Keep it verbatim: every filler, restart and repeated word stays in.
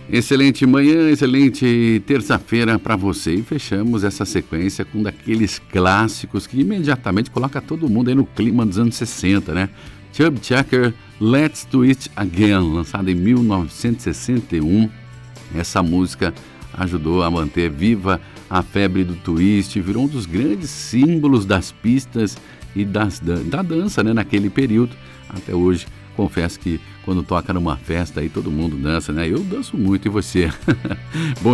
Excelente manhã, excelente terça-feira para você. E fechamos essa sequência com um daqueles clássicos que imediatamente coloca todo mundo aí no clima dos anos sessenta, né? Chubby Checker, Let's Do It Again, lançado em mil novecentos e sessenta e um. Essa música ajudou a manter viva a febre do twist, virou um dos grandes símbolos das pistas e das, da dança, né, naquele período. Até hoje, confesso que quando toca numa festa aí todo mundo dança, né? Eu danço muito, e você? Bom